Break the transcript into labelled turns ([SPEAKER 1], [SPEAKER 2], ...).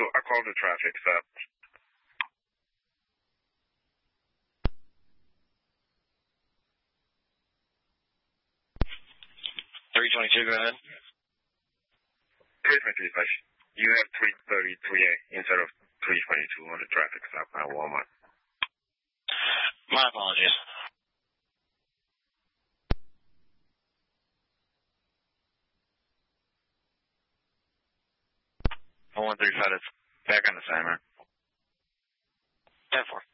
[SPEAKER 1] I called the traffic stop.
[SPEAKER 2] 322, go ahead.
[SPEAKER 1] 323, but you have 333A instead of 322 on the traffic stop at Walmart.
[SPEAKER 2] My apologies. 135, it's back on the timer. 10-4.